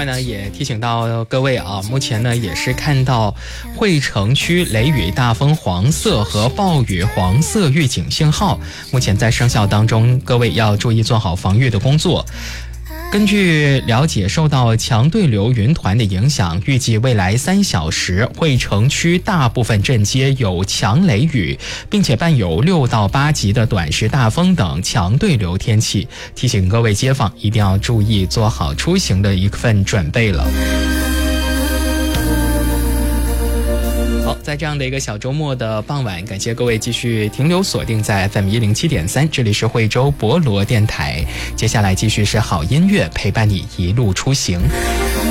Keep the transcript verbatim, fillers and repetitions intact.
呢，也提醒到各位啊，目前呢也是看到惠城区雷雨大风黄色和暴雨黄色预警信号，目前在生效当中，各位要注意做好防御的工作。根据了解，受到强对流云团的影响，预计未来三小时惠城区大部分镇街有强雷雨，并且伴有六到八级的短时大风等强对流天气，提醒各位街坊一定要注意做好出行的一份准备了。好，在这样的一个小周末的傍晚，感谢各位继续停留锁定在 F M 一零七点三，这里是惠州博罗电台。接下来继续是好音乐陪伴你一路出行。